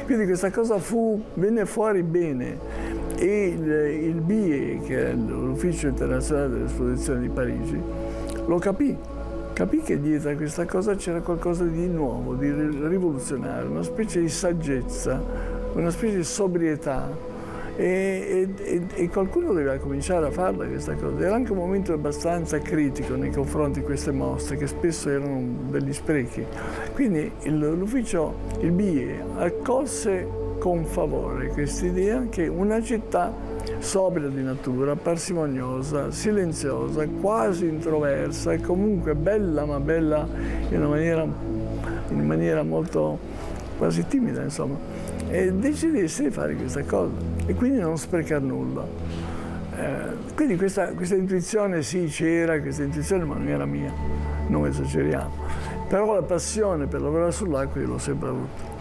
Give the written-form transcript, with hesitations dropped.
Quindi questa cosa venne fuori bene e il BIE, che è l'Ufficio Internazionale dell'Esposizione di Parigi, lo capì che dietro a questa cosa c'era qualcosa di nuovo, di rivoluzionario, una specie di saggezza, una specie di sobrietà. E qualcuno doveva cominciare a farla questa cosa. Era anche un momento abbastanza critico nei confronti di queste mostre, che spesso erano degli sprechi. Quindi l'ufficio, il BIE, accolse con favore quest'idea che una città sobria di natura, parsimoniosa, silenziosa, quasi introversa e comunque bella, ma bella in maniera molto quasi timida, insomma, e decidesse di fare questa cosa e quindi non sprecare nulla. Quindi questa intuizione sì c'era, questa intuizione, ma non era mia, non esageriamo. Però la passione per lavorare sull'acqua io l'ho sempre avuta.